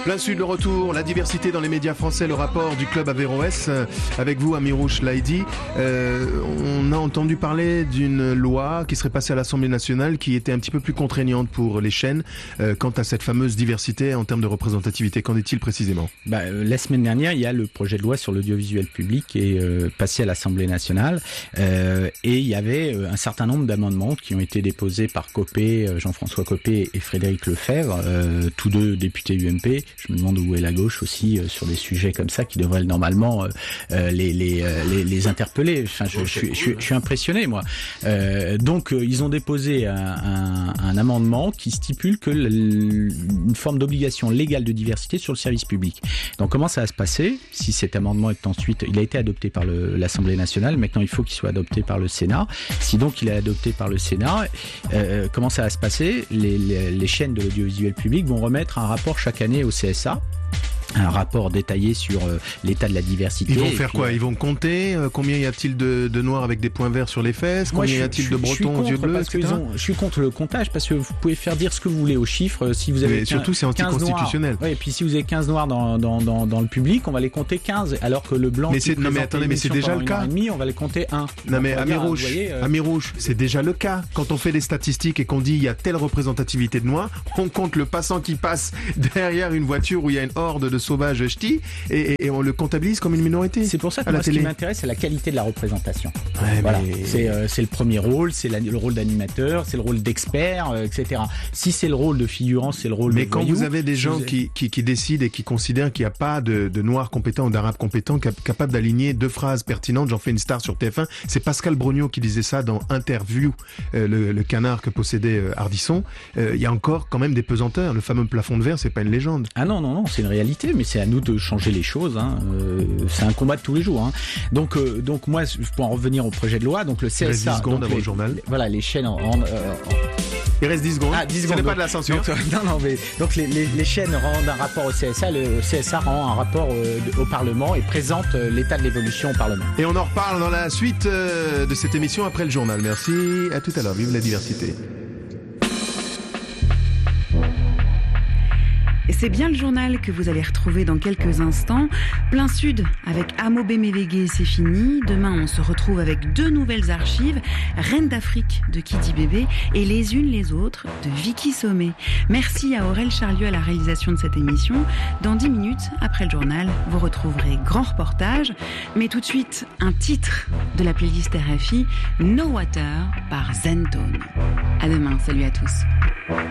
Plein Sud, le retour, la diversité dans les médias français, le rapport du club Averroès. Avec vous, Amirouche Laïdi. On a entendu parler d'une loi qui serait passée à l'Assemblée nationale qui était un petit peu plus contraignante pour les chaînes quant à cette fameuse diversité en termes de représentativité. Qu'en est-il précisément ? La semaine dernière, il y a le projet de loi sur l'audiovisuel public qui est passé à l'Assemblée nationale et il y avait un certain nombre d'amendements qui ont été déposés par Copé, Jean-François Copé et Frédéric Lefebvre, tous deux députés UMP. Je me demande où est la gauche aussi sur des sujets comme ça qui devraient normalement les interpeller. Enfin, je suis impressionné, moi. Donc, ils ont déposé un amendement qui stipule que une forme d'obligation légale de diversité sur le service public. Donc, comment ça va se passer si cet amendement est ensuite... Il a été adopté par l'Assemblée nationale. Maintenant, il faut qu'il soit adopté par le Sénat. Si donc il est adopté par le Sénat, comment ça va se passer ? Les chaînes de l'audiovisuel public vont remettre un rapport chaque année au CSA. Un rapport détaillé sur l'état de la diversité. Ils vont faire quoi ? Ils vont compter combien y a-t-il de noirs avec des points verts sur les fesses ? Combien y a-t-il de bretons aux yeux bleus, etc. Je suis contre le comptage parce que vous pouvez faire dire ce que vous voulez aux chiffres. Si vous avez mais surtout, c'est anticonstitutionnel. Ouais, et puis si vous avez 15 noirs dans le public, on va les compter 15, alors que le blanc. Mais c'est déjà le cas. On va les compter 1. Non mais Amirouche, c'est déjà le cas. Quand on fait des statistiques et qu'on dit il y a telle représentativité de noirs, on compte le passant qui passe derrière une voiture où il y a une horde de sauvages ch'tis et on le comptabilise comme une minorité. C'est pour ça que moi, ce qui m'intéresse, c'est la qualité de la représentation. Ouais, voilà. C'est le premier rôle, c'est le rôle d'animateur, c'est le rôle d'expert, etc. Si c'est le rôle de figurant, c'est le rôle de voyou. Mais quand vous avez des gens qui décident et qui considèrent qu'il n'y a pas de noirs compétents ou d'arabes compétents capables d'aligner deux phrases pertinentes, j'en fais une star sur TF1, c'est Pascal Brognaud qui disait ça dans Interview, le canard que possédait Ardisson. Il y a encore quand même des pesanteurs. Le fameux plafond de verre, c'est pas une légende. Ah non, c'est une réalité, mais c'est à nous de changer les choses. C'est un combat de tous les jours. Donc moi, pour en revenir au projet de loi, donc le CSA... Il reste 10 secondes avant le journal. Voilà, les chaînes Il reste 10 secondes. 10 Ce secondes. n'est pas de la censure. Donc les chaînes rendent un rapport au CSA, le CSA rend un rapport au Parlement et présente l'état de l'évolution au Parlement. Et on en reparle dans la suite de cette émission après le journal. Merci, à tout à l'heure. Vive la diversité. Et c'est bien le journal que vous allez retrouver dans quelques instants. Plein Sud avec Amo Bemevégué, c'est fini. Demain, on se retrouve avec 2 nouvelles archives. Reine d'Afrique de Kitty Bébé et Les unes les autres de Vicky Sommet. Merci à Aurel Charlieu à la réalisation de cette émission. Dans 10 minutes, après le journal, vous retrouverez Grand Reportage. Mais tout de suite, un titre de la playlist RFI, No Water par Zentone. À demain, salut à tous.